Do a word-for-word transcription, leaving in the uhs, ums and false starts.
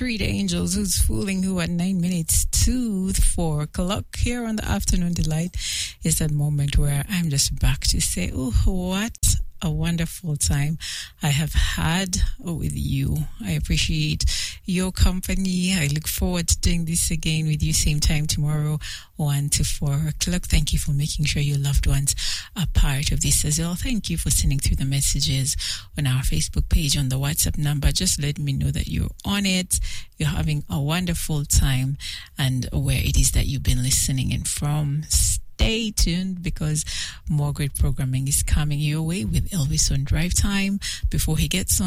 Street Angels, Who's Fooling Who at nine minutes to four o'clock here on the Afternoon Delight. Is that moment where I'm just back to say, oh, what a wonderful time I have had with you. I appreciate your company. I look forward to doing this again with you same time tomorrow, one to four o'clock. Thank you for making sure your loved ones are part of this as well. Thank you for sending through the messages on our Facebook page, on the WhatsApp number. Just let me know that you're on it, you're having a wonderful time, and where it is that you've been listening in from. Stay tuned because more great programming is coming your way with Elvis on Drive Time. Before he gets on